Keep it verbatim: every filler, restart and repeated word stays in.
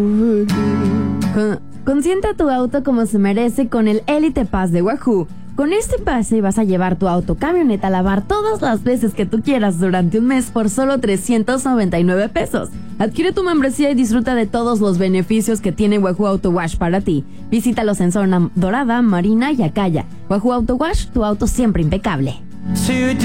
Con, consienta tu auto como se merece con el Elite Pass de Wahoo. Con este pase vas a llevar tu auto camioneta a lavar todas las veces que tú quieras durante un mes por solo trescientos noventa y nueve pesos. Adquiere tu membresía y disfruta de todos los beneficios que tiene Wahoo Auto Wash para ti. Visítalos en Zona Dorada, Marina y Acaya. Wahoo Auto Wash, tu auto siempre impecable.